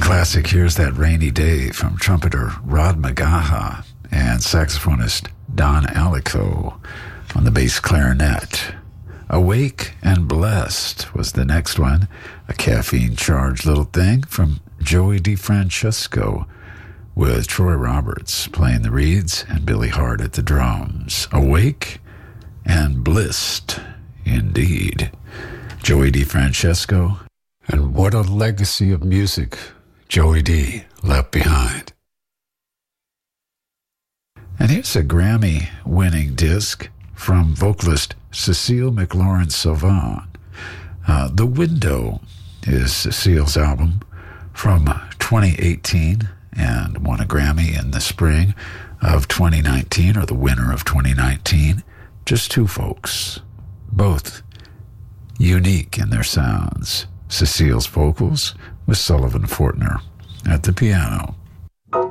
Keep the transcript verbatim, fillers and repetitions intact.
classic Here's That Rainy Day from trumpeter Rod Magaha and saxophonist Don Alico on the bass clarinet. Awake and Blessed was the next one, a caffeine-charged little thing from Joey DeFrancesco with Troy Roberts playing the reeds and Billy Hart at the drums. Awake and Blissed, indeed. Joey DeFrancesco, and what a legacy of music Joey D left behind. And here's a Grammy-winning disc from vocalist Cecile McLaurin-Salvant. Uh, The Window is Cecile's album from twenty eighteen and won a Grammy in the spring of twenty nineteen, or the winter of twenty nineteen. Just two folks, both unique in their sounds. Cecile's vocals with Sullivan Fortner at the piano.